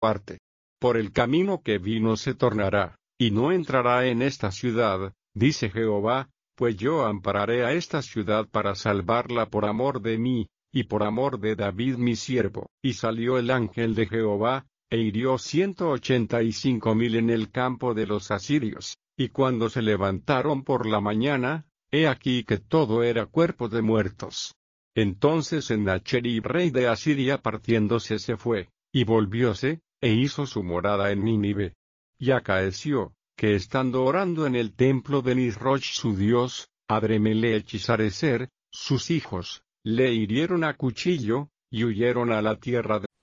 parte. Por el camino que vino se tornará, y no entrará en esta ciudad, dice Jehová, pues yo ampararé a esta ciudad para salvarla por amor de mí, y por amor de David mi siervo. Y salió el ángel de Jehová, e hirió 185,000 en el campo de los asirios, y cuando se levantaron por la mañana, he aquí que todo era cuerpo de muertos. Entonces Sennacherib rey de Asiria partiéndose se fue, y volvióse, e hizo su morada en Nínive. Y acaeció, que estando orando en el templo de Nisroch su dios, Adremelech y Sarecer, sus hijos, le hirieron a cuchillo, y huyeron a la tierra